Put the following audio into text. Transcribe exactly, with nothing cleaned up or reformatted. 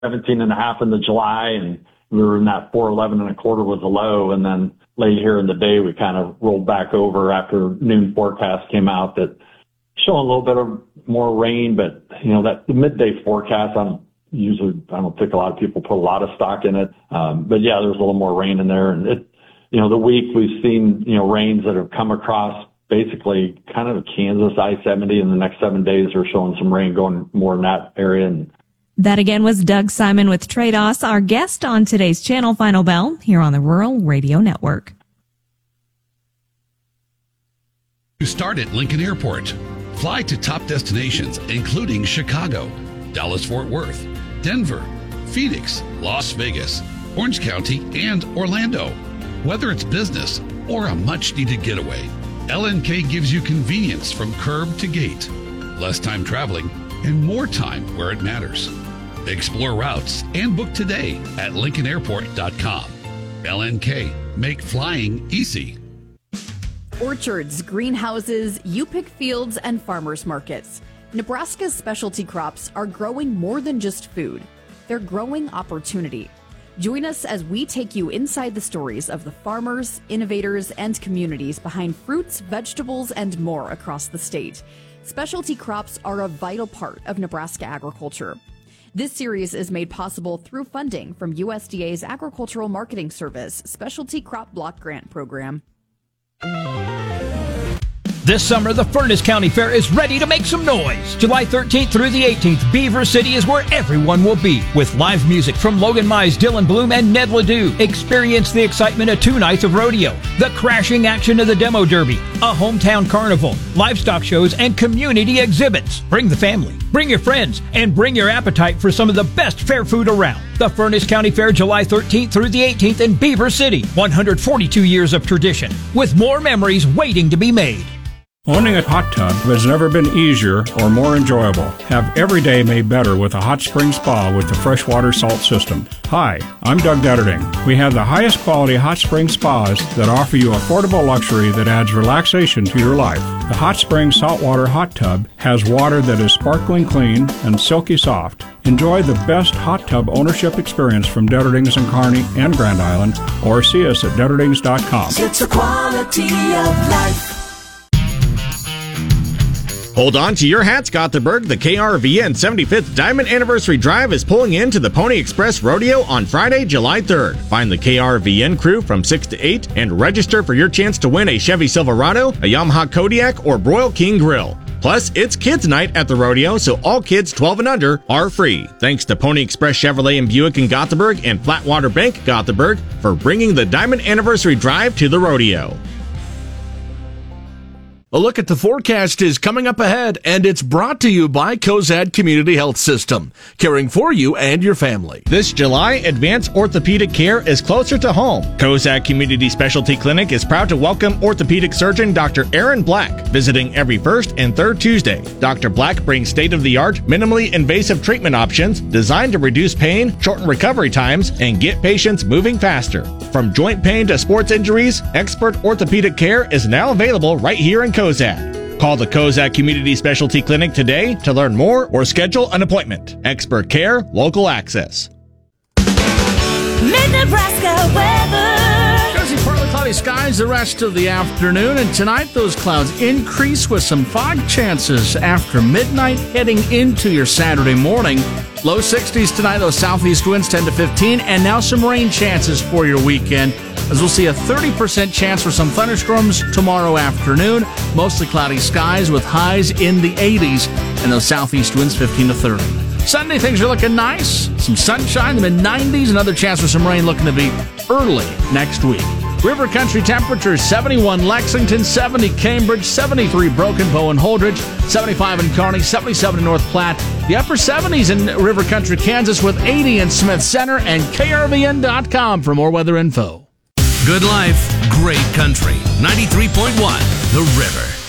seventeen and a half into July, and we were in that four eleven and a quarter was a low. And then late here in the day, we kind of rolled back over after noon forecast came out that showing a little bit of more rain, but you know, that the midday forecast, I don't usually, I don't think a lot of people put a lot of stock in it. Um, but yeah, there's a little more rain in there. And it, you know, the week we've seen, you know, rains that have come across basically kind of Kansas I seventy, and the next seven days are showing some rain going more in that area. And that again was Doug Simon with Trados, our guest on today's Channel Final Bell here on the Rural Radio Network. You start at Lincoln Airport. Fly to top destinations, including Chicago, Dallas-Fort Worth, Denver, Phoenix, Las Vegas, Orange County, and Orlando. Whether it's business or a much-needed getaway, L N K gives you convenience from curb to gate, less time traveling, and more time where it matters. Explore routes and book today at lincoln airport dot com. L N K, make flying easy. Orchards, greenhouses, U-Pick fields, and farmers markets. Nebraska's specialty crops are growing more than just food. They're growing opportunity. Join us as we take you inside the stories of the farmers, innovators, and communities behind fruits, vegetables, and more across the state. Specialty crops are a vital part of Nebraska agriculture. This series is made possible through funding from U S D A's Agricultural Marketing Service Specialty Crop Block Grant Program. This summer, the Furnace County Fair is ready to make some noise. July thirteenth through the eighteenth, Beaver City is where everyone will be. With live music from Logan Mize, Dylan Bloom, and Ned Ledoux. Experience the excitement of two nights of rodeo, the crashing action of the Demo Derby, a hometown carnival, livestock shows, and community exhibits. Bring the family, bring your friends, and bring your appetite for some of the best fair food around. The Furnace County Fair, July thirteenth through the eighteenth in Beaver City. one hundred forty-two years of tradition, with more memories waiting to be made. Owning a hot tub has never been easier or more enjoyable. Have every day made better with a hot spring spa with the freshwater salt system. Hi, I'm Doug Detterding. We have the highest quality hot spring spas that offer you affordable luxury that adds relaxation to your life. The Hot Spring Saltwater Hot Tub has water that is sparkling clean and silky soft. Enjoy the best hot tub ownership experience from Detterdings in Kearney and Grand Island, or see us at Detterdings dot com. It's a quality of life. Hold on to your hats, Gothenburg. The K R V N seventy-fifth Diamond Anniversary Drive is pulling into the Pony Express Rodeo on Friday, July third. Find the K R V N crew from six to eight and register for your chance to win a Chevy Silverado, a Yamaha Kodiak, or Broil King Grill. Plus, it's kids' night at the rodeo, so all kids twelve and under are free. Thanks to Pony Express Chevrolet and Buick in Gothenburg and Flatwater Bank Gothenburg for bringing the Diamond Anniversary Drive to the rodeo. A look at the forecast is coming up ahead, and it's brought to you by Cozad Community Health System, caring for you and your family. This July, advanced orthopedic care is closer to home. Cozad Community Specialty Clinic is proud to welcome orthopedic surgeon Doctor Aaron Black, visiting every first and third Tuesday. Doctor Black brings state-of-the-art, minimally invasive treatment options designed to reduce pain, shorten recovery times, and get patients moving faster. From joint pain to sports injuries, expert orthopedic care is now available right here in Cozad. Call the Cozad Community Specialty Clinic today to learn more or schedule an appointment. Expert care, local access. Mid-Nebraska weather. Cozy, partly cloudy skies the rest of the afternoon, and tonight those clouds increase with some fog chances after midnight heading into your Saturday morning. Low sixties tonight, those southeast winds ten to fifteen, and now some rain chances for your weekend, as we'll see a thirty percent chance for some thunderstorms tomorrow afternoon. Mostly cloudy skies with highs in the eighties, and those southeast winds fifteen to thirty. Sunday, things are looking nice. Some sunshine, the mid nineties, another chance for some rain looking to be early next week. River country temperatures, seventy-one Lexington, seventy Cambridge, seventy-three Broken Bow and Holdridge, seventy-five in Kearney, seventy-seven in North Platte, the upper seventies in River Country, Kansas, with eighty in Smith Center, and K R V N dot com for more weather info. Good life, great country. ninety-three point one, The River.